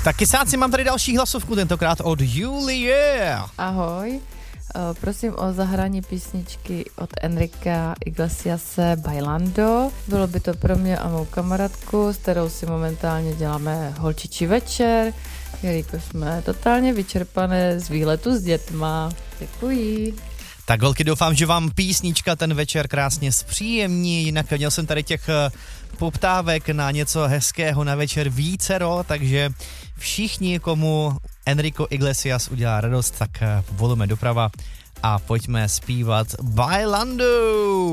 Tak kysáci, mám tady další hlasovku, tentokrát od Julie. Ahoj. Prosím o zahrání písničky od Enrika Iglesiase Bailando. Bylo by to pro mě a mou kamarádku, s kterou si momentálně děláme holčičí večer, jelikož jsme totálně vyčerpané z výletu s dětma. Děkuji. Tak holky, doufám, že vám písnička ten večer krásně zpříjemní, jinak měl jsem tady těch poptávek na něco hezkého na večer vícero, takže všichni, komu Enrico Iglesias udělá radost, tak volujeme doprava a pojďme zpívat Bailando.